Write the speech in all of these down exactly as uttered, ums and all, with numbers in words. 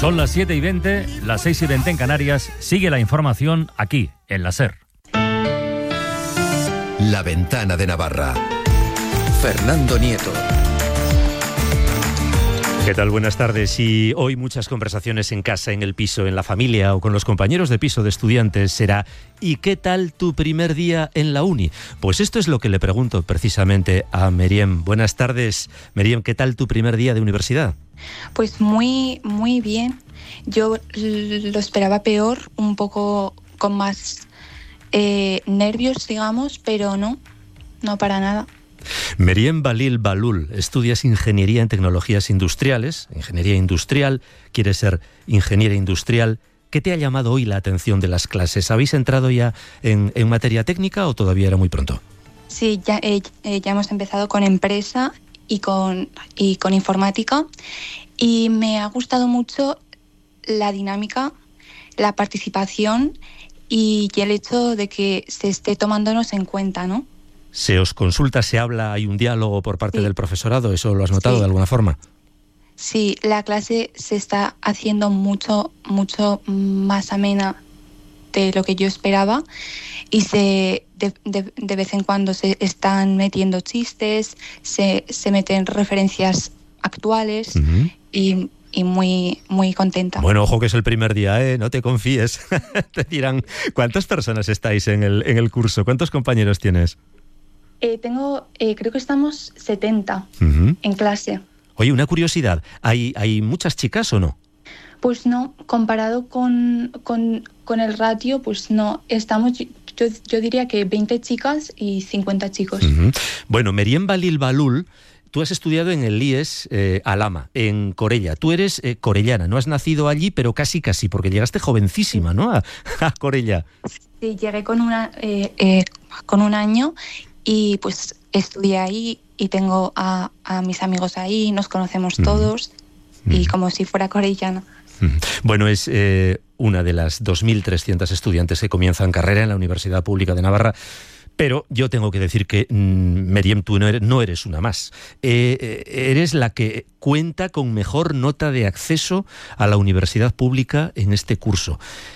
Son las siete y veinte, las seis y veinte en Canarias. Sigue la información aquí, en la SER. La Ventana de Navarra. Fernando Nieto. ¿Qué tal? Buenas tardes. Y hoy muchas conversaciones en casa, en el piso, en la familia o con los compañeros de piso de estudiantes será ¿y qué tal tu primer día en la uni? Pues esto es lo que le pregunto precisamente a Meriem. Buenas tardes, Meriem, ¿qué tal tu primer día de universidad? Pues muy, muy bien. Yo lo esperaba peor, un poco con más eh, nervios, digamos, pero no, no para nada. Meriem Balil Balul, estudias Ingeniería en Tecnologías Industriales, Ingeniería Industrial, quieres ser ingeniera industrial. ¿Qué te ha llamado hoy la atención de las clases? ¿Habéis entrado ya en, en materia técnica o todavía era muy pronto? Sí, ya, eh, ya hemos empezado con empresa y con, y con informática y me ha gustado mucho la dinámica, la participación y el hecho de que se esté tomándonos en cuenta, ¿no? ¿Se os consulta, se habla, hay un diálogo por parte Sí. del profesorado? ¿Eso lo has notado Sí. de alguna forma? Sí, la clase se está haciendo mucho, mucho más amena de lo que yo esperaba y se de, de, de vez en cuando se están metiendo chistes, se, se meten referencias actuales Uh-huh. y, y muy, muy contenta. Bueno, ojo que es el primer día, ¿eh? No te confíes. Te dirán, ¿cuántas personas estáis en el, en el curso? ¿Cuántos compañeros tienes? Eh, tengo, eh, creo que estamos setenta Uh-huh. en clase. Oye, una curiosidad, ¿hay, ¿hay muchas chicas o no? Pues no, comparado con, con, con el ratio, pues no, estamos, yo, yo diría que veinte chicas y cincuenta chicos. Uh-huh. Bueno, Meriem Balil Balul, tú has estudiado en el I E S eh, Alhama, en Corella. Tú eres eh, corellana, no has nacido allí, pero casi casi, porque llegaste jovencísima, ¿no? A, a Corella. Sí, llegué con, una, eh, eh, con un año y pues estudié ahí y tengo a, a mis amigos ahí, nos conocemos Uh-huh. todos Uh-huh. y como si fuera corellana. Bueno, es eh, una de las dos mil trescientas estudiantes que comienzan carrera en la Universidad Pública de Navarra, pero yo tengo que decir que, mmm, Meriem, tú no eres, no eres una más. Eh, eh, eres la que cuenta con mejor nota de acceso a la Universidad Pública en este curso.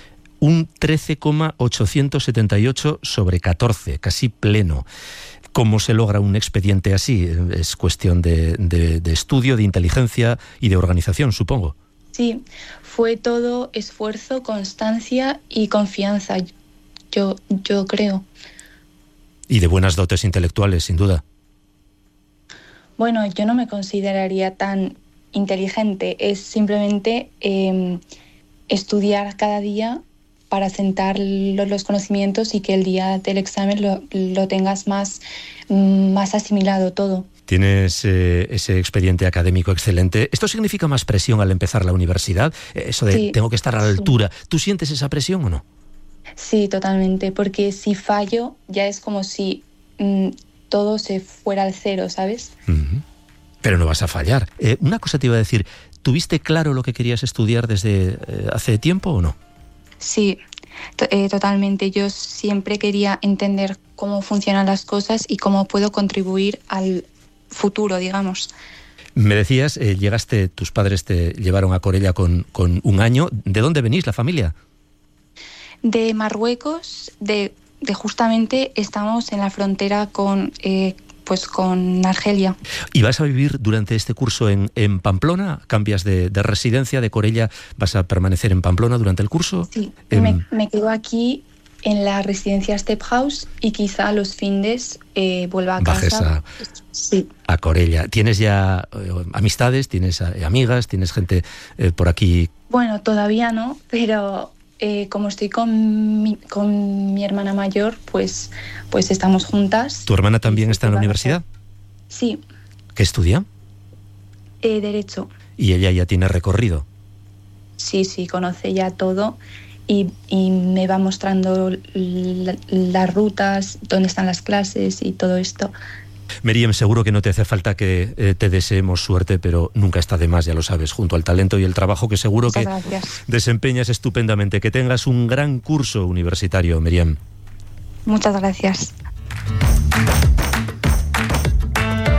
Un trece coma ochocientos setenta y ocho sobre catorce, casi pleno. ¿Cómo se logra un expediente así? Es cuestión de, de, de estudio, de inteligencia y de organización, supongo. Sí, fue todo esfuerzo, constancia y confianza, yo, yo creo. Y de buenas dotes intelectuales, sin duda. Bueno, yo no me consideraría tan inteligente, es simplemente eh, estudiar cada día para sentar lo, los conocimientos y que el día del examen lo, lo tengas más, más asimilado todo. Tienes eh, ese expediente académico excelente. ¿Esto significa más presión al empezar la universidad? Eso de Sí, tengo que estar a la sí. altura. ¿Tú sientes esa presión o no? Sí, totalmente, porque si fallo ya es como si mm, todo se fuera al cero, ¿sabes? Uh-huh. Pero no vas a fallar. Eh, una cosa te iba a decir, ¿tuviste claro lo que querías estudiar desde eh, hace tiempo o no? Sí, to- eh, totalmente. Yo siempre quería entender cómo funcionan las cosas y cómo puedo contribuir al futuro, digamos. Me decías, eh, llegaste, tus padres te llevaron a Corella con, con un año. ¿De dónde venís, la familia? De Marruecos, de, de justamente estamos en la frontera con, eh, pues con Argelia. ¿Y vas a vivir durante este curso en, en Pamplona? ¿Cambias de, de residencia de Corella? ¿Vas a permanecer en Pamplona durante el curso? Sí, Eh, me, me quedo aquí en la residencia Step House y quizá los findes eh, vuelva a Bajes casa. a- Sí. A Corella. ¿Tienes ya eh, amistades? ¿Tienes eh, amigas? ¿Tienes gente eh, por aquí? Bueno, todavía no, pero eh, como estoy con mi, con mi hermana mayor, pues, pues estamos juntas. ¿Tu hermana también Y está en la vamos a- universidad? Sí, ¿Qué estudia? eh, derecho. Y ella ya tiene recorrido. Sí, sí, conoce ya todo y, y me va mostrando la- las rutas, dónde están las clases y todo esto. Meriem, seguro que no te hace falta que eh, te deseemos suerte, pero nunca está de más, ya lo sabes, junto al talento y el trabajo que seguro Muchas que gracias. desempeñas estupendamente. Que tengas un gran curso universitario, Meriem. Muchas gracias.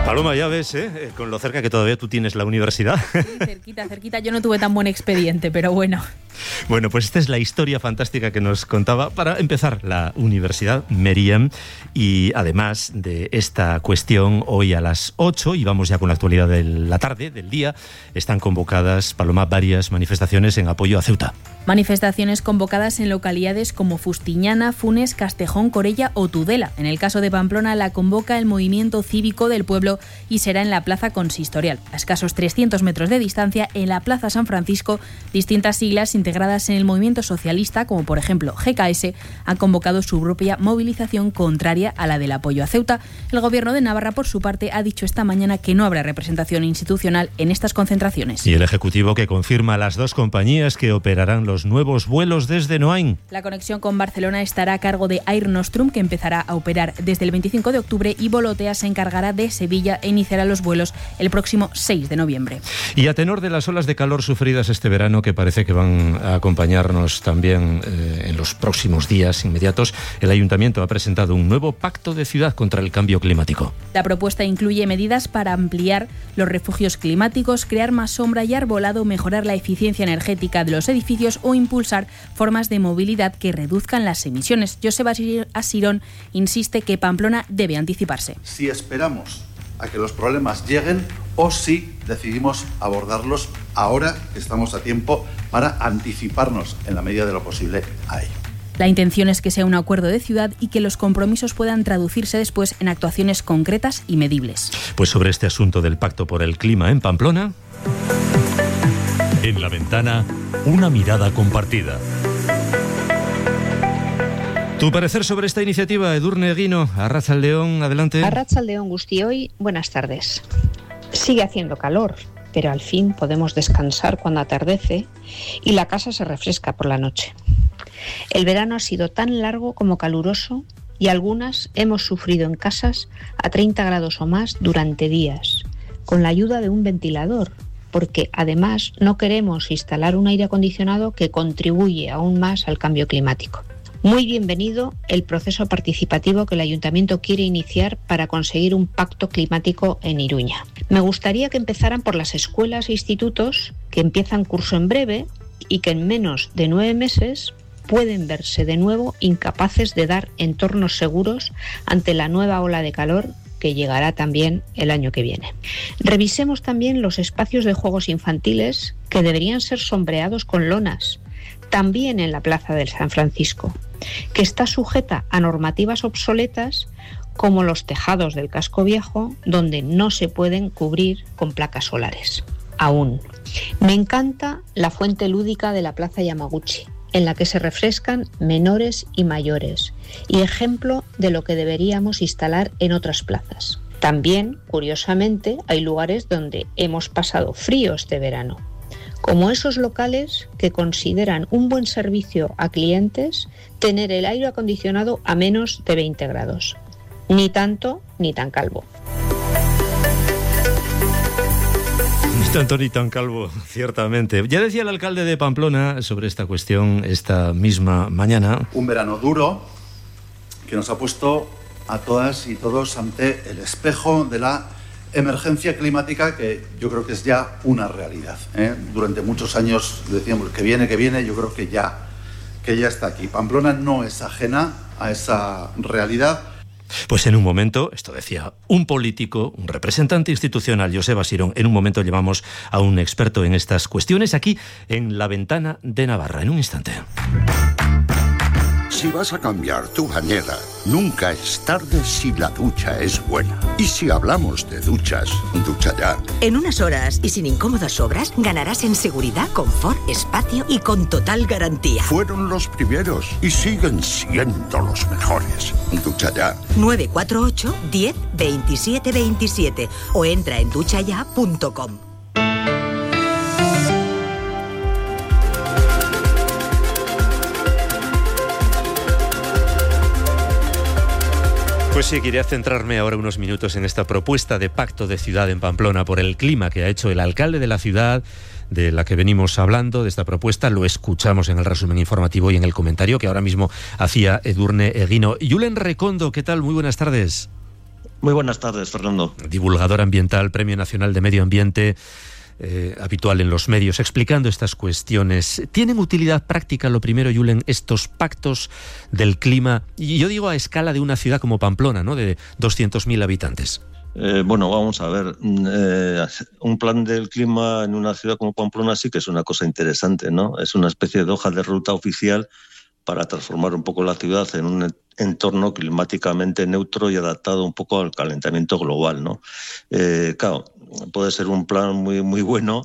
Paloma, ya ves, ¿eh? Con lo cerca que todavía tú tienes la universidad. Sí, cerquita, cerquita. Yo no tuve tan buen expediente, pero bueno. Bueno, pues esta es la historia fantástica que nos contaba para empezar la Universidad Meryem. Y además de esta cuestión, hoy a las ocho, y vamos ya con la actualidad de la tarde, del día, están convocadas, Paloma, varias manifestaciones en apoyo a Ceuta. Manifestaciones convocadas en localidades como Fustiñana, Funes, Castejón, Corella o Tudela. En el caso de Pamplona la convoca el Movimiento Cívico del Pueblo y será en la Plaza Consistorial. A escasos trescientos metros de distancia, en la Plaza San Francisco, distintas siglas integradas en el movimiento socialista, como por ejemplo G K S, han convocado su propia movilización contraria a la del apoyo a Ceuta. El Gobierno de Navarra, por su parte, ha dicho esta mañana que no habrá representación institucional en estas concentraciones. Y el Ejecutivo que confirma a las dos compañías que operarán los nuevos vuelos desde Noain. La conexión con Barcelona estará a cargo de Air Nostrum, que empezará a operar desde el veinticinco de octubre, y Volotea se encargará de Sevilla e iniciará los vuelos el próximo seis de noviembre. Y a tenor de las olas de calor sufridas este verano, que parece que van a acompañarnos también eh, en los próximos días inmediatos, el Ayuntamiento ha presentado un nuevo pacto de ciudad contra el cambio climático. La propuesta incluye medidas para ampliar los refugios climáticos, crear más sombra y arbolado, mejorar la eficiencia energética de los edificios o impulsar formas de movilidad que reduzcan las emisiones. Joseba Asirón insiste que Pamplona debe anticiparse. Si esperamos a que los problemas lleguen o si decidimos abordarlos ahora que estamos a tiempo para anticiparnos en la medida de lo posible a ello. La intención es que sea un acuerdo de ciudad y que los compromisos puedan traducirse después en actuaciones concretas y medibles. Pues sobre este asunto del Pacto por el Clima en Pamplona... En La Ventana, una mirada compartida. Tu parecer sobre esta iniciativa, Edurne Eguino, Arratsaldeon, adelante. Arratsaldeon Guztioi, buenas tardes. Sigue haciendo calor, pero al fin podemos descansar cuando atardece y la casa se refresca por la noche. El verano ha sido tan largo como caluroso y algunas hemos sufrido en casas a treinta grados o más durante días, con la ayuda de un ventilador, porque además no queremos instalar un aire acondicionado que contribuye aún más al cambio climático. Muy bienvenido el proceso participativo que el Ayuntamiento quiere iniciar para conseguir un pacto climático en Iruña. Me gustaría que empezaran por las escuelas e institutos que empiezan curso en breve y que en menos de nueve meses pueden verse de nuevo incapaces de dar entornos seguros ante la nueva ola de calor que llegará también el año que viene. Revisemos también los espacios de juegos infantiles que deberían ser sombreados con lonas, también en la Plaza del San Francisco, que está sujeta a normativas obsoletas como los tejados del casco viejo, donde no se pueden cubrir con placas solares. Aún. Me encanta la fuente lúdica de la Plaza Yamaguchi, en la que se refrescan menores y mayores, y ejemplo de lo que deberíamos instalar en otras plazas. También, curiosamente, hay lugares donde hemos pasado frío este verano, como esos locales que consideran un buen servicio a clientes tener el aire acondicionado a menos de veinte grados. Ni tanto ni tan calvo. Ni tanto ni tan calvo, ciertamente. Ya decía el alcalde de Pamplona sobre esta cuestión esta misma mañana. Un verano duro que nos ha puesto a todas y todos ante el espejo de la emergencia climática, que yo creo que es ya una realidad, ¿eh? Durante muchos años decíamos que viene, que viene, yo creo que ya, que ya está aquí. Pamplona no es ajena a esa realidad. Pues en un momento, esto decía un político, un representante institucional, Joseba Asirón, en un momento llevamos a un experto en estas cuestiones aquí en La Ventana de Navarra. En un instante. Si vas a cambiar tu bañera, nunca es tarde si la ducha es buena. Y si hablamos de duchas, Ducha Ya. En unas horas y sin incómodas obras, ganarás en seguridad, confort, espacio y con total garantía. Fueron los primeros y siguen siendo los mejores. Ducha Ya. nueve cuatro ocho, diez, veintisiete veintisiete o entra en ducha ya punto com. Pues sí, quería centrarme ahora unos minutos en esta propuesta de pacto de ciudad en Pamplona por el clima que ha hecho el alcalde de la ciudad, de la que venimos hablando, de esta propuesta. Lo escuchamos en el resumen informativo y en el comentario que ahora mismo hacía Edurne Eguino. Julen Recondo, ¿qué tal? Muy buenas tardes. Muy buenas tardes, Fernando. Divulgador ambiental, Premio Nacional de Medio Ambiente, eh, habitual en los medios, explicando estas cuestiones. ¿Tienen utilidad práctica, lo primero, Julen, estos pactos del clima? Y yo digo a escala de una ciudad como Pamplona, ¿no?, de doscientos mil habitantes. Eh, bueno, vamos a ver, eh, un plan del clima en una ciudad como Pamplona sí que es una cosa interesante, ¿no? Es una especie de hoja de ruta oficial para transformar un poco la ciudad en un entorno climáticamente neutro y adaptado un poco al calentamiento global, ¿no? Eh, claro, puede ser un plan muy, muy bueno,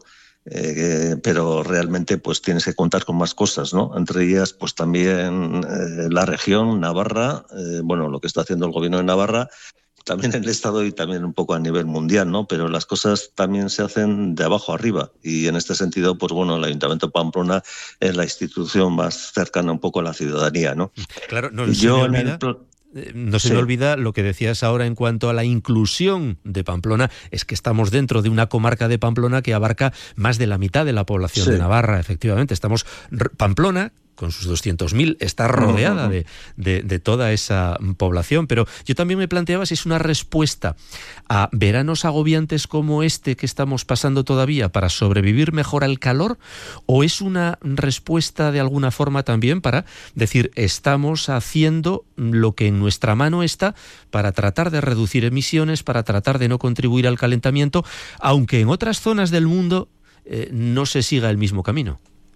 eh, pero realmente pues tienes que contar con más cosas, ¿no? Entre ellas pues también eh, la región, Navarra, eh, bueno, lo que está haciendo el gobierno de Navarra, también el Estado y también un poco a nivel mundial, ¿no? Pero las cosas también se hacen de abajo arriba y en este sentido, pues bueno, el Ayuntamiento de Pamplona es la institución más cercana un poco a la ciudadanía, ¿no? Claro, no, y se yo me olvida, en el... no se sí. me olvida lo que decías ahora en cuanto a la inclusión de Pamplona, es que estamos dentro de una comarca de Pamplona que abarca más de la mitad de la población sí. de Navarra, efectivamente. Estamos Pamplona, con sus doscientos mil, está rodeada de, de, de toda esa población. Pero yo también me planteaba si es una respuesta a veranos agobiantes como este que estamos pasando todavía para sobrevivir mejor al calor, o es una respuesta de alguna forma también para decir, estamos haciendo lo que en nuestra mano está para tratar de reducir emisiones, para tratar de no contribuir al calentamiento, aunque en otras zonas del mundo eh, no se siga el mismo camino.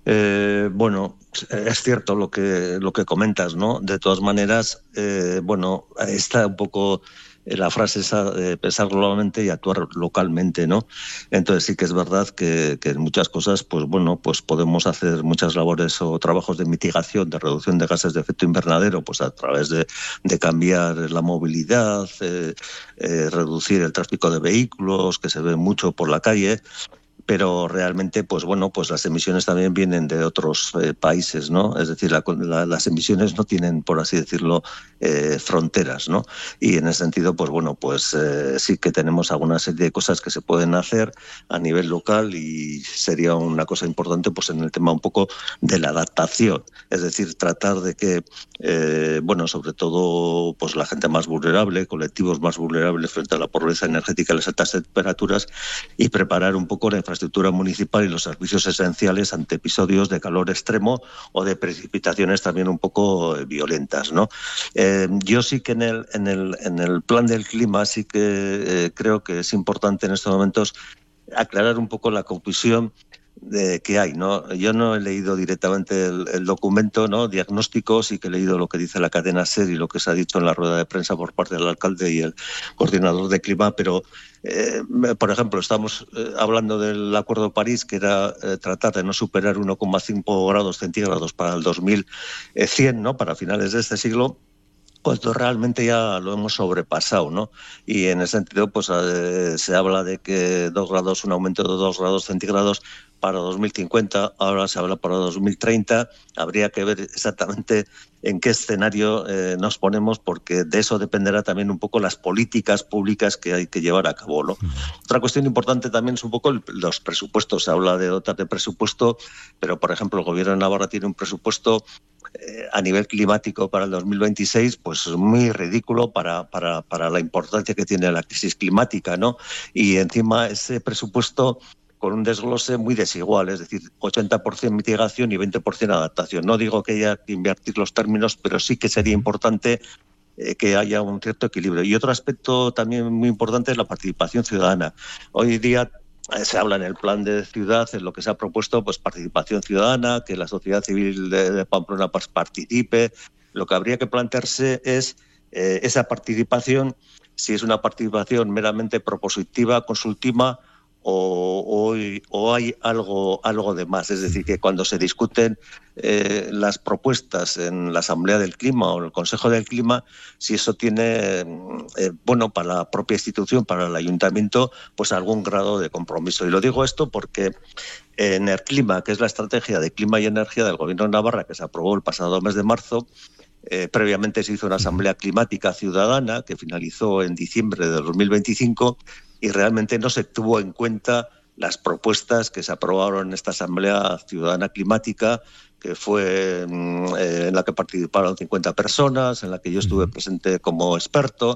Eh, bueno, es cierto lo que lo que comentas, ¿no? De todas maneras, eh, bueno, está un poco la frase esa de pensar globalmente y actuar localmente, ¿no? Entonces sí que es verdad que, que en muchas cosas, pues bueno, pues podemos hacer muchas labores o trabajos de mitigación, de reducción de gases de efecto invernadero, pues a través de, de cambiar la movilidad, eh, eh, reducir el tráfico de vehículos, que se ve mucho por la calle. Pero realmente, pues bueno, pues las emisiones también vienen de otros eh, países, ¿no? Es decir, la, la, las emisiones no tienen, por así decirlo, eh, fronteras, ¿no? Y en ese sentido, pues bueno, pues eh, sí que tenemos alguna serie de cosas que se pueden hacer a nivel local y sería una cosa importante, pues en el tema un poco de la adaptación, es decir, tratar de que, eh, bueno, sobre todo, pues la gente más vulnerable, colectivos más vulnerables frente a la pobreza energética y las altas temperaturas, y preparar un poco la infraestructura infraestructura municipal y los servicios esenciales ante episodios de calor extremo o de precipitaciones también un poco violentas, ¿no? Eh, yo sí que en el, en el, en el plan del clima sí que eh, creo que es importante en estos momentos aclarar un poco la confusión de que hay, ¿no? Yo no he leído directamente el, el documento, ¿no? Diagnóstico, sí que he leído lo que dice la cadena SER y lo que se ha dicho en la rueda de prensa por parte del alcalde y el coordinador de clima, pero eh, por ejemplo, estamos eh, hablando del Acuerdo de París, que era eh, tratar de no superar uno coma cinco grados centígrados para el dos mil cien, ¿no? Para finales de este siglo. Pues realmente ya lo hemos sobrepasado, ¿no? Y en ese sentido, pues eh, se habla de que dos grados, un aumento de dos grados centígrados para dos mil cincuenta, ahora se habla para dos mil treinta. Habría que ver exactamente en qué escenario eh, nos ponemos, porque de eso dependerá también un poco las políticas públicas que hay que llevar a cabo, ¿no? Uh-huh. Otra cuestión importante también es un poco el, los presupuestos. Se habla de dotar de presupuesto, pero por ejemplo el gobierno de Navarra tiene un presupuesto eh, a nivel climático para el dos mil veintiséis, pues muy ridículo para, para, para la importancia que tiene la crisis climática, ¿no? Y encima ese presupuesto con un desglose muy desigual, es decir, ochenta por ciento mitigación y veinte por ciento adaptación. No digo que haya que invertir los términos, pero sí que sería importante eh, que haya un cierto equilibrio. Y otro aspecto también muy importante es la participación ciudadana. Hoy día eh, se habla en el plan de ciudad, en lo que se ha propuesto, pues participación ciudadana, que la sociedad civil de, de Pamplona pues, participe. Lo que habría que plantearse es eh, esa participación, si es una participación meramente propositiva, consultiva, O, o, o hay algo, algo de más. Es decir, que cuando se discuten eh, las propuestas en la Asamblea del Clima o el Consejo del Clima, si eso tiene, eh, bueno, para la propia institución, para el ayuntamiento, pues algún grado de compromiso. Y lo digo esto porque en el clima, que es la estrategia de clima y energía del Gobierno de Navarra, que se aprobó el pasado mes de marzo, Eh, previamente se hizo una asamblea climática ciudadana que finalizó en diciembre de dos mil veinticinco y realmente no se tuvo en cuenta las propuestas que se aprobaron en esta asamblea ciudadana climática, que fue eh, en la que participaron cincuenta personas, en la que yo estuve presente como experto,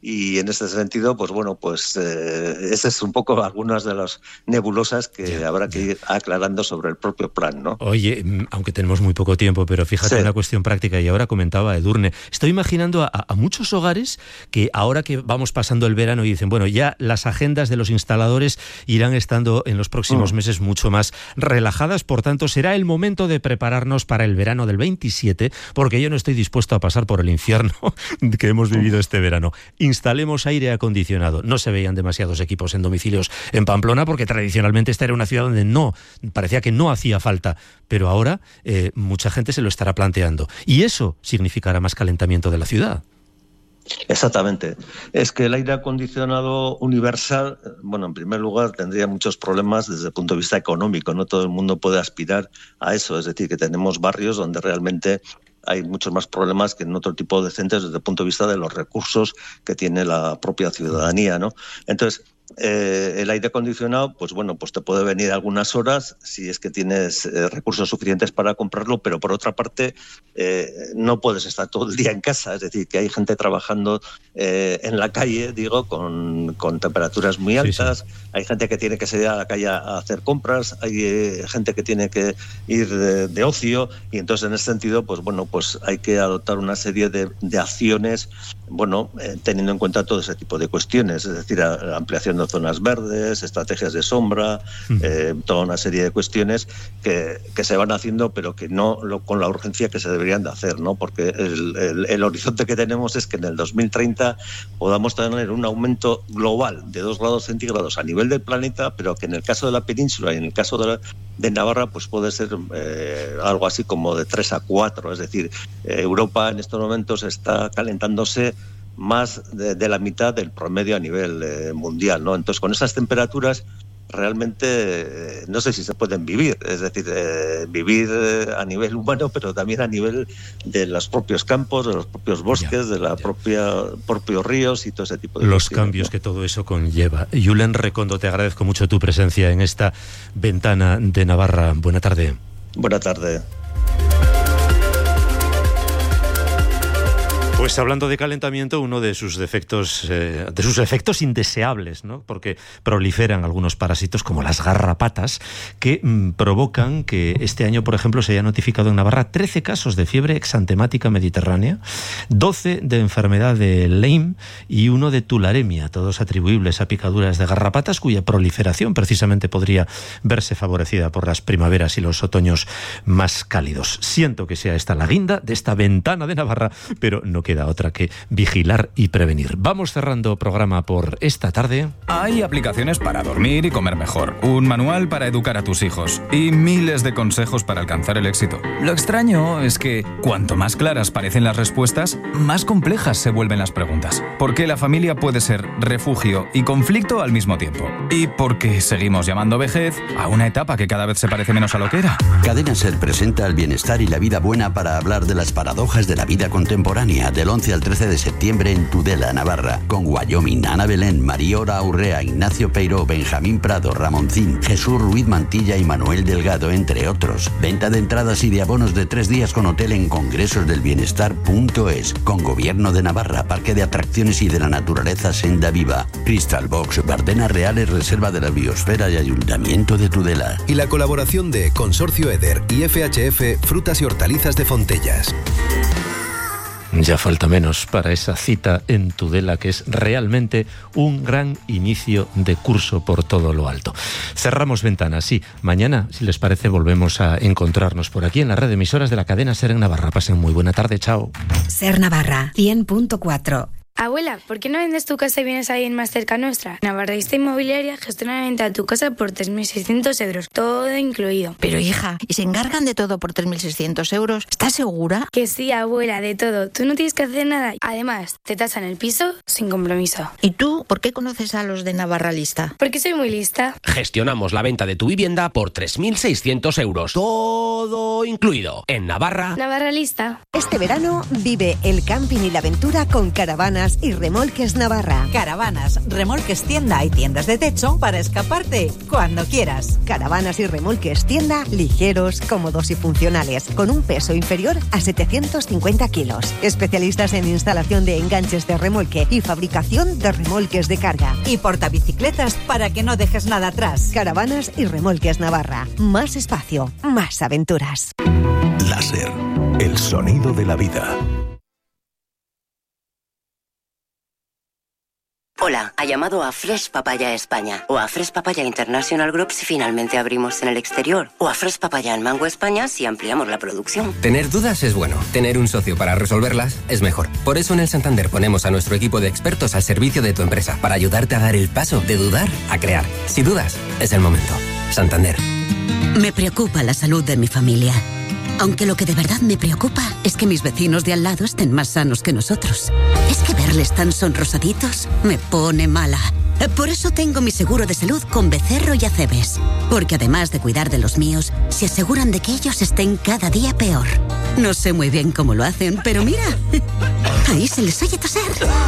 Y en este sentido, pues bueno, pues eh, ese es un poco algunas de las nebulosas que ya, habrá que ir aclarando sobre el propio plan, ¿no? Oye, aunque tenemos muy poco tiempo, pero fíjate, sí, una cuestión práctica, y ahora comentaba Edurne, estoy imaginando a, a muchos hogares que ahora que vamos pasando el verano y dicen, bueno, ya las agendas de los instaladores irán estando en los próximos mm. meses mucho más relajadas, por tanto será el momento de prepararnos para el verano del veintisiete, porque yo no estoy dispuesto a pasar por el infierno que hemos vivido este verano. Instalemos aire acondicionado. No se veían demasiados equipos en domicilios en Pamplona porque tradicionalmente esta era una ciudad donde no, parecía que no hacía falta, pero ahora eh, mucha gente se lo estará planteando y eso significará más calentamiento de la ciudad. Exactamente. Es que el aire acondicionado universal, bueno, en primer lugar tendría muchos problemas desde el punto de vista económico. No todo el mundo puede aspirar a eso, es decir, que tenemos barrios donde realmente hay muchos más problemas que en otro tipo de centros desde el punto de vista de los recursos que tiene la propia ciudadanía, ¿no? Entonces, eh, el aire acondicionado, pues bueno, pues te puede venir algunas horas si es que tienes eh, recursos suficientes para comprarlo, pero por otra parte eh, no puedes estar todo el día en casa, es decir, que hay gente trabajando eh, en la calle, digo, con, con temperaturas muy altas, sí, sí. Hay gente que tiene que salir a la calle a hacer compras, hay eh, gente que tiene que ir de, de ocio, y entonces en ese sentido, pues bueno, pues hay que adoptar una serie de, de acciones, bueno, eh, teniendo en cuenta todo ese tipo de cuestiones, es decir, a, a ampliación de zonas verdes, estrategias de sombra, mm. eh, toda una serie de cuestiones que, que se van haciendo, pero que no lo, con la urgencia que se deberían de hacer, ¿no? Porque el, el, el horizonte que tenemos es que en el dos mil treinta podamos tener un aumento global de dos grados centígrados a nivel del planeta, pero que en el caso de la península y en el caso de, la, de Navarra, pues puede ser eh, algo así como de tres a cuatro, es decir, eh, Europa en estos momentos está calentándose más de, de la mitad del promedio a nivel eh, mundial, ¿no? Entonces, con esas temperaturas realmente eh, no sé si se pueden vivir, es decir, eh, vivir eh, a nivel humano, pero también a nivel de los propios campos, de los propios bosques, ya, de la ya. propia propios ríos y todo ese tipo de los cuestiones, cambios, ¿no? que todo eso conlleva. Julen Recondo, te agradezco mucho tu presencia en esta ventana de Navarra. Buena tarde. Buena tarde. Pues hablando de calentamiento, uno de sus defectos, eh, de sus efectos indeseables, ¿no? Porque proliferan algunos parásitos como las garrapatas que mmm, provocan que este año, por ejemplo, se haya notificado en Navarra trece casos de fiebre exantemática mediterránea, doce de enfermedad de Lyme y uno de tularemia, todos atribuibles a picaduras de garrapatas cuya proliferación precisamente podría verse favorecida por las primaveras y los otoños más cálidos. Siento que sea esta la guinda de esta ventana de Navarra, pero no queda otra que vigilar y prevenir. Vamos cerrando programa por esta tarde. Hay aplicaciones para dormir y comer mejor, un manual para educar a tus hijos y miles de consejos para alcanzar el éxito. Lo extraño es que cuanto más claras parecen las respuestas, más complejas se vuelven las preguntas. ¿Por qué la familia puede ser refugio y conflicto al mismo tiempo? ¿Y por qué seguimos llamando vejez a una etapa que cada vez se parece menos a lo que era? Cadena Ser presenta el bienestar y la vida buena para hablar de las paradojas de la vida contemporánea, del once al trece de septiembre en Tudela, Navarra, con Wyoming, Ana Belén, Mariora Aurrea, Ignacio Peiró, Benjamín Prado, Ramoncín, Jesús Ruiz Mantilla y Manuel Delgado, entre otros. Venta de entradas y de abonos de tres días con hotel en congresosdelbienestar punto es, con Gobierno de Navarra, Parque de Atracciones y de la Naturaleza Senda Viva, Crystal Box, Bardenas Reales, Reserva de la Biosfera y Ayuntamiento de Tudela. Y la colaboración de Consorcio Eder y F H F Frutas y Hortalizas de Fontellas. Ya falta menos para esa cita en Tudela, que es realmente un gran inicio de curso por todo lo alto. Cerramos ventanas, sí. Mañana, si les parece, volvemos a encontrarnos por aquí en la red de emisoras de la cadena Ser en Navarra. Pasen muy buena tarde, chao. Ser Navarra, cien punto cuatro. Abuela, ¿por qué no vendes tu casa y vienes a alguien más cerca nuestra? Navarrista Inmobiliaria gestiona la venta de tu casa por tres mil seiscientos euros, todo incluido. Pero hija, ¿y se encargan de todo por tres mil seiscientos euros? ¿Estás segura? Que sí, abuela, de todo. Tú no tienes que hacer nada. Además, te tasan el piso sin compromiso. ¿Y tú por qué conoces a los de Navarra Lista? Porque soy muy lista. Gestionamos la venta de tu vivienda por tres mil seiscientos euros, todo incluido. En Navarra. Navarra Lista. Este verano vive el camping y la aventura con Caravana Caravanas y Remolques Navarra. Caravanas, remolques tienda y tiendas de techo para escaparte cuando quieras. Caravanas y remolques tienda, ligeros, cómodos y funcionales, con un peso inferior a setecientos cincuenta kilos. Especialistas en instalación de enganches de remolque y fabricación de remolques de carga. Y portabicicletas para que no dejes nada atrás. Caravanas y Remolques Navarra. Más espacio, más aventuras. Láser, el sonido de la vida. Hola, ha llamado a Fresh Papaya España o a Fresh Papaya International Group si finalmente abrimos en el exterior o a Fresh Papaya en Mango España si ampliamos la producción. Tener dudas es bueno, tener un socio para resolverlas es mejor. Por eso en el Santander ponemos a nuestro equipo de expertos al servicio de tu empresa para ayudarte a dar el paso de dudar a crear. Si dudas, es el momento. Santander. Me preocupa la salud de mi familia. Aunque lo que de verdad me preocupa es que mis vecinos de al lado estén más sanos que nosotros. Es que verles tan sonrosaditos me pone mala. Por eso tengo mi seguro de salud con Becerro y Acebes. Porque además de cuidar de los míos, se aseguran de que ellos estén cada día peor. No sé muy bien cómo lo hacen, pero mira, ahí se les oye toser.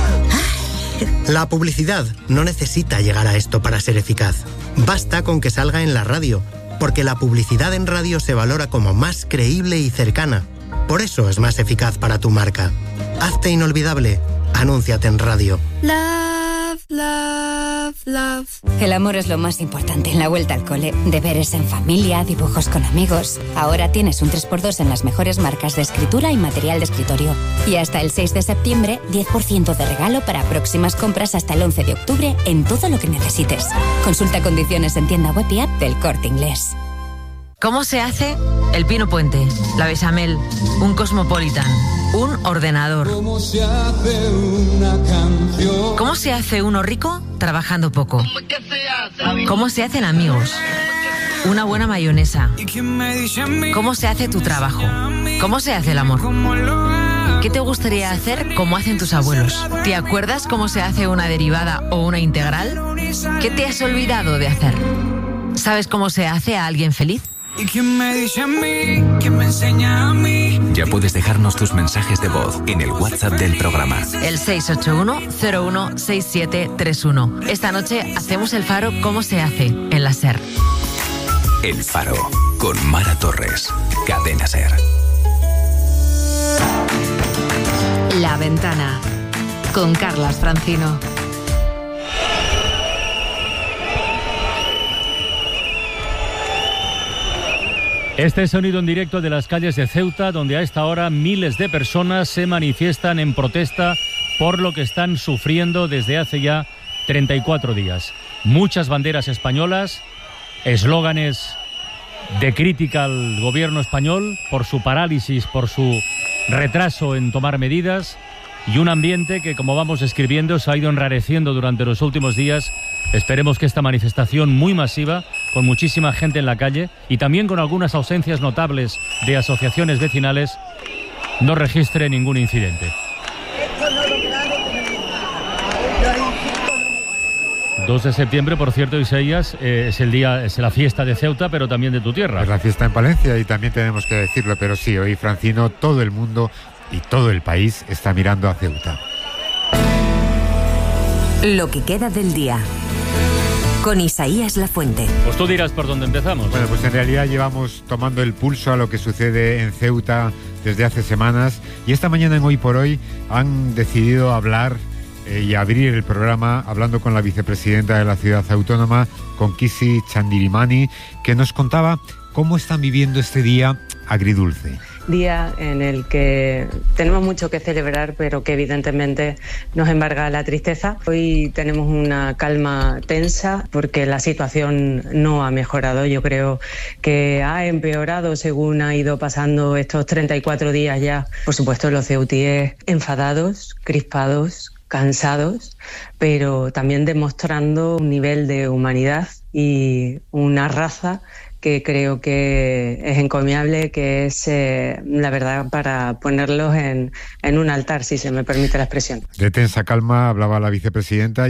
La publicidad no necesita llegar a esto para ser eficaz. Basta con que salga en la radio, porque la publicidad en radio se valora como más creíble y cercana. Por eso es más eficaz para tu marca. Hazte inolvidable. Anúnciate en radio. Love, love, love. El amor es lo más importante en la vuelta al cole. Deberes en familia, dibujos con amigos. Ahora tienes un tres por dos en las mejores marcas de escritura y material de escritorio. Y hasta el seis de septiembre, diez por ciento de regalo para próximas compras hasta el once de octubre en todo lo que necesites. Consulta condiciones en tienda web y app del Corte Inglés. ¿Cómo se hace el pino puente, la bechamel, un cosmopolitan, un ordenador? ¿Cómo se hace una canción? ¿Cómo se hace uno rico trabajando poco? ¿Cómo se hacen amigos? Una buena mayonesa. ¿Cómo se hace tu trabajo? ¿Cómo se hace el amor? ¿Qué te gustaría hacer como hacen tus abuelos? ¿Te acuerdas cómo se hace una derivada o una integral? ¿Qué te has olvidado de hacer? ¿Sabes cómo se hace a alguien feliz? ¿Y quién me dice a mí? ¿Quién me enseña a mí? Ya puedes dejarnos tus mensajes de voz en el WhatsApp del programa. El seis ocho uno cero uno seis siete tres uno. Esta noche hacemos el faro ¿Cómo se hace? En la SER. El Faro, con Mara Torres. Cadena SER. La Ventana, con Carlas Francino. Este sonido en directo de las calles de Ceuta, donde a esta hora miles de personas se manifiestan en protesta por lo que están sufriendo desde hace ya treinta y cuatro días. Muchas banderas españolas, eslóganes de crítica al gobierno español por su parálisis, por su retraso en tomar medidas, y un ambiente que, como vamos describiendo, se ha ido enrareciendo durante los últimos días. Esperemos que esta manifestación muy masiva, con muchísima gente en la calle y también con algunas ausencias notables de asociaciones vecinales, no registre ningún incidente. dos de septiembre, por cierto, Isaías, eh, es el día, es la fiesta de Ceuta, pero también de tu tierra. Es la fiesta en Palencia y también tenemos que decirlo, pero sí, hoy, Francino, todo el mundo y todo el país está mirando a Ceuta. Lo que queda del día, con Isaías Lafuente. Pues tú dirás por dónde empezamos. Bueno, pues en realidad llevamos tomando el pulso a lo que sucede en Ceuta desde hace semanas, y esta mañana en Hoy por Hoy han decidido hablar eh, y abrir el programa hablando con la vicepresidenta de la ciudad autónoma, con Kisi Chandirimani, que nos contaba cómo están viviendo este día agridulce. Día en el que tenemos mucho que celebrar, pero que evidentemente nos embarga la tristeza. Hoy tenemos una calma tensa porque la situación no ha mejorado. Yo creo que ha empeorado según ha ido pasando estos treinta y cuatro días ya. Por supuesto, los ceutíes enfadados, crispados, cansados, pero también demostrando un nivel de humanidad y una raza que creo que es encomiable, que es, eh, la verdad, para ponerlos en, en un altar, si se me permite la expresión. De tensa calma hablaba la vicepresidenta, y el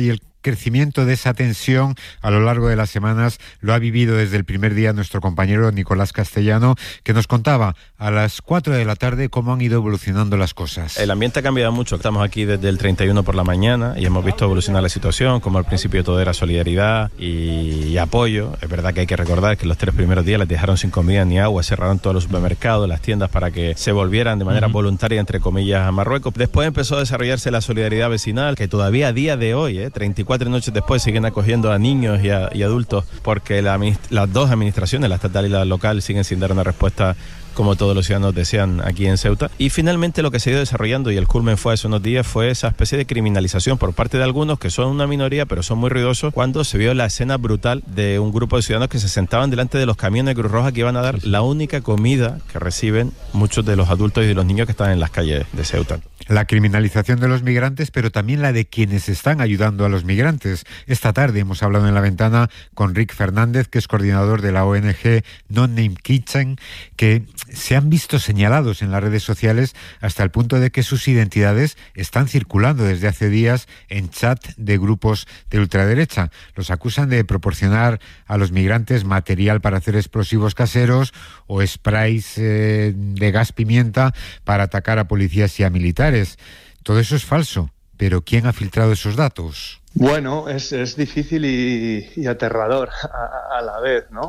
crecimiento de esa tensión a lo largo de las semanas lo ha vivido desde el primer día nuestro compañero Nicolás Castellano, que nos contaba a las cuatro de la tarde cómo han ido evolucionando las cosas. El ambiente ha cambiado mucho. Estamos aquí desde el treinta y uno por la mañana y hemos visto evolucionar la situación, como al principio todo era solidaridad y, y apoyo. Es verdad que hay que recordar que los tres primeros días les dejaron sin comida ni agua, cerraron todos los supermercados, las tiendas para que se volvieran de manera uh-huh. voluntaria, entre comillas, a Marruecos. Después empezó a desarrollarse la solidaridad vecinal, que todavía a día de hoy, eh, treinta y cuatro noches después, siguen acogiendo a niños y, a, y adultos, porque la, las dos administraciones, la estatal y la local, siguen sin dar una respuesta como todos los ciudadanos desean aquí en Ceuta. Y finalmente lo que se ha ido desarrollando, y el culmen fue hace unos días, fue esa especie de criminalización por parte de algunos, que son una minoría, pero son muy ruidosos, cuando se vio la escena brutal de un grupo de ciudadanos que se sentaban delante de los camiones de Cruz Roja que iban a dar la única comida que reciben muchos de los adultos y de los niños que están en las calles de Ceuta. La criminalización de los migrantes, pero también la de quienes están ayudando a los migrantes. Esta tarde hemos hablado en La Ventana con Rick Fernández, que es coordinador de la O N G No Name Kitchen, que se han visto señalados en las redes sociales hasta el punto de que sus identidades están circulando desde hace días en chat de grupos de ultraderecha. Los acusan de proporcionar a los migrantes material para hacer explosivos caseros o sprays eh, de gas pimienta para atacar a policías y a militares. Todo eso es falso, pero ¿quién ha filtrado esos datos? Bueno, es, es difícil y, y aterrador a, a la vez, ¿no?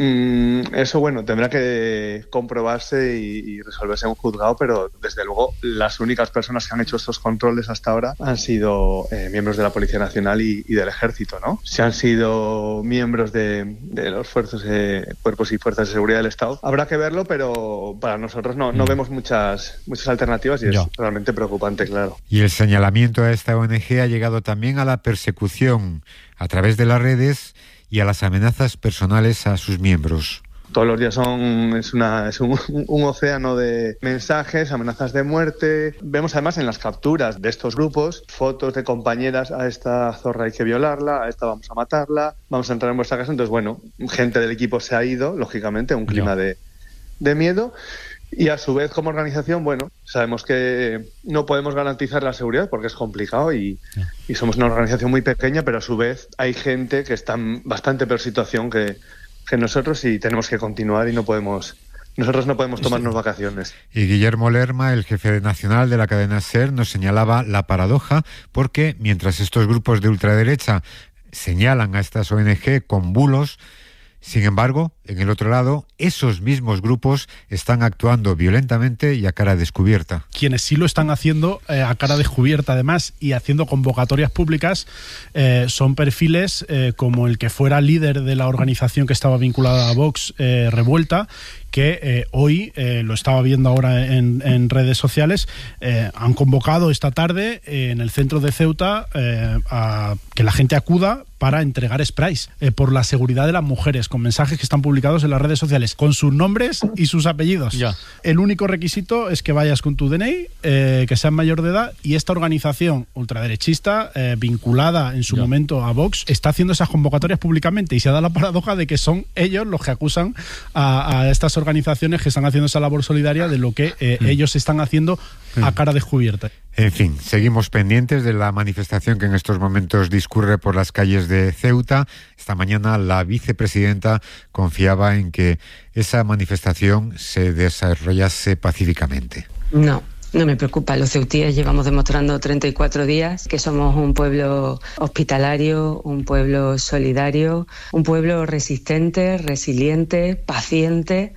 Mm, eso, bueno, tendrá que comprobarse y, y resolverse en un juzgado, pero desde luego las únicas personas que han hecho estos controles hasta ahora han sido eh, miembros de la Policía Nacional y, y del Ejército, ¿no? Si han sido miembros de, de los fuerzas, eh, cuerpos y fuerzas de seguridad del Estado, habrá que verlo, pero para nosotros no, no vemos muchas, muchas alternativas y es Yo. realmente preocupante, claro. Y el señalamiento a esta O N G ha llegado también a la persecución a través de las redes y a las amenazas personales a sus miembros. Todos los días son es una es un, un océano de mensajes, amenazas de muerte. Vemos además en las capturas de estos grupos fotos de compañeras: a esta zorra hay que violarla, a esta vamos a matarla, vamos a entrar en vuestra casa. Entonces, bueno, gente del equipo se ha ido, lógicamente, un clima de, de miedo. Y a su vez, como organización, bueno, sabemos que no podemos garantizar la seguridad porque es complicado y, y somos una organización muy pequeña, pero a su vez hay gente que está en bastante peor situación que, que nosotros y tenemos que continuar y no podemos... Nosotros no podemos tomarnos vacaciones. Y Guillermo Lerma, el jefe nacional de la cadena SER, nos señalaba la paradoja porque mientras estos grupos de ultraderecha señalan a estas O N G con bulos, sin embargo, en el otro lado, esos mismos grupos están actuando violentamente y a cara descubierta. Quienes sí lo están haciendo eh, a cara descubierta, además, y haciendo convocatorias públicas, eh, son perfiles eh, como el que fuera líder de la organización que estaba vinculada a Vox, eh, Revuelta, que eh, hoy, eh, lo estaba viendo ahora en, en redes sociales, eh, han convocado esta tarde eh, en el centro de Ceuta eh, a que la gente acuda para entregar sprays eh, por la seguridad de las mujeres, con mensajes que están publicados en las redes sociales, con sus nombres y sus apellidos. Ya. El único requisito es que vayas con tu D N I, eh, que seas mayor de edad, y esta organización ultraderechista, eh, vinculada en su ya. momento a Vox, está haciendo esas convocatorias públicamente, y se da la paradoja de que son ellos los que acusan a, a estas organizaciones que están haciendo esa labor solidaria de lo que eh, mm. ellos están haciendo mm. a cara descubierta. En fin, seguimos pendientes de la manifestación que en estos momentos discurre por las calles de Ceuta. Esta mañana la vicepresidenta confiaba en que esa manifestación se desarrollase pacíficamente. No. No me preocupa, los ceutíes llevamos demostrando treinta y cuatro días que somos un pueblo hospitalario, un pueblo solidario, un pueblo resistente, resiliente, paciente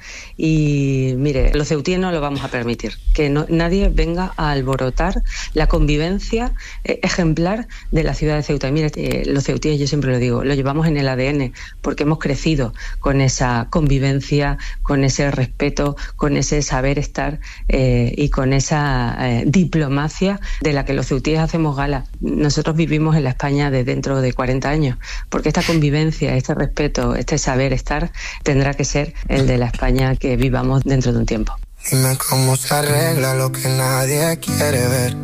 y, mire, los ceutíes no lo vamos a permitir, que no, nadie venga a alborotar la convivencia eh, ejemplar de la ciudad de Ceuta. Y mire, eh, los ceutíes, yo siempre lo digo, lo llevamos en el A D N porque hemos crecido con esa convivencia, con ese respeto, con ese saber estar eh, y con esa Eh, diplomacia de la que los ceutíes hacemos gala. Nosotros vivimos en la España de dentro de cuarenta años, porque esta convivencia, este respeto, este saber estar tendrá que ser el de la España que vivamos dentro de un tiempo. Dime cómo se arregla lo que nadie quiere ver.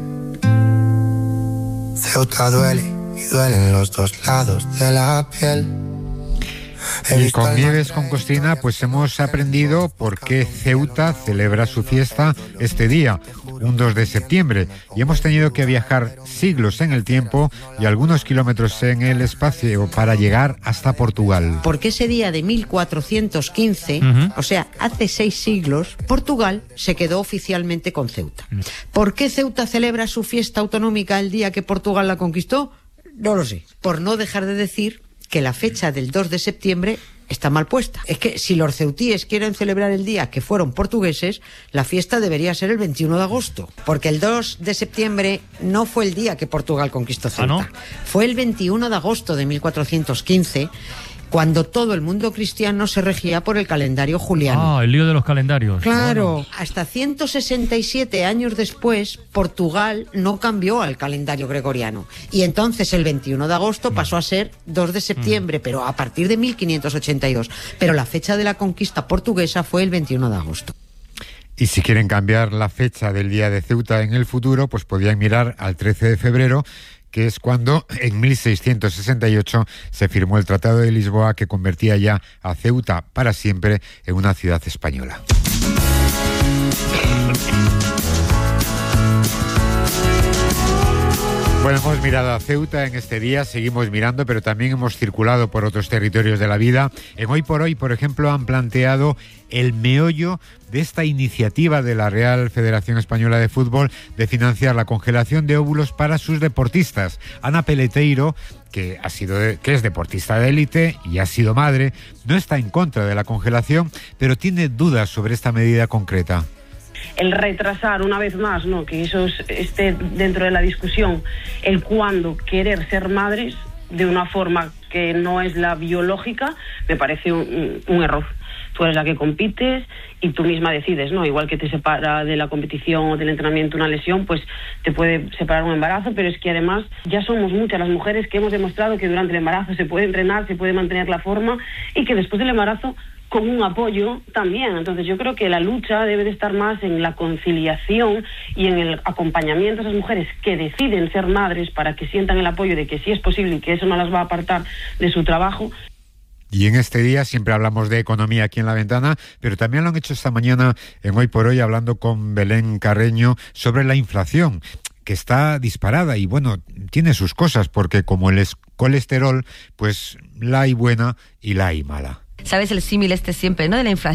Ceuta duele y duelen los dos lados de la piel. Y con Nieves con Costina pues hemos aprendido por qué Ceuta celebra su fiesta este día, un dos de septiembre, y hemos tenido que viajar siglos en el tiempo y algunos kilómetros en el espacio para llegar hasta Portugal. Porque ese día de mil cuatrocientos quince, uh-huh. o sea, hace seis siglos, Portugal se quedó oficialmente con Ceuta. Uh-huh. ¿Por qué Ceuta celebra su fiesta autonómica el día que Portugal la conquistó? No lo sé. Por no dejar de decir que la fecha del dos de septiembre está mal puesta. Es que si los ceutíes quieren celebrar el día que fueron portugueses, la fiesta debería ser el veintiuno de agosto, porque el dos de septiembre no fue el día que Portugal conquistó Ceuta. ¿Ah, no? Fue el veintiuno de agosto de mil cuatrocientos quince, cuando todo el mundo cristiano se regía por el calendario juliano. Ah, el lío de los calendarios. Claro, bueno. Hasta ciento sesenta y siete años después, Portugal no cambió al calendario gregoriano. Y entonces el veintiuno de agosto pasó a ser dos de septiembre, mm. pero a partir de mil quinientos ochenta y dos. Pero la fecha de la conquista portuguesa fue el veintiuno de agosto. Y si quieren cambiar la fecha del día de Ceuta en el futuro, pues podrían mirar al trece de febrero, que es cuando en mil seiscientos sesenta y ocho se firmó el Tratado de Lisboa, que convertía ya a Ceuta para siempre en una ciudad española. Bueno, hemos mirado a Ceuta en este día, seguimos mirando, pero también hemos circulado por otros territorios de la vida. En Hoy por Hoy, por ejemplo, han planteado el meollo de esta iniciativa de la Real Federación Española de Fútbol de financiar la congelación de óvulos para sus deportistas. Ana Peleteiro, que ha sido que es deportista de élite y ha sido madre, no está en contra de la congelación, pero tiene dudas sobre esta medida concreta. El retrasar una vez más, ¿no?, que eso esté dentro de la discusión, el cuándo querer ser madres de una forma que no es la biológica, me parece un, un error. Tú eres la que compites y tú misma decides, ¿no? Igual que te separa de la competición o del entrenamiento una lesión, pues te puede separar un embarazo, pero es que además ya somos muchas las mujeres que hemos demostrado que durante el embarazo se puede entrenar, se puede mantener la forma y que después del embarazo con un apoyo también. Entonces yo creo que la lucha debe de estar más en la conciliación y en el acompañamiento a esas mujeres que deciden ser madres para que sientan el apoyo de que sí es posible y que eso no las va a apartar de su trabajo. Y en este día siempre hablamos de economía aquí en La Ventana, pero también lo han hecho esta mañana en Hoy por Hoy, hablando con Belén Carreño sobre la inflación, que está disparada y bueno, tiene sus cosas, porque como el colesterol, pues la hay buena y la hay mala. ¿Sabes el símil este siempre, no?, de la inflación?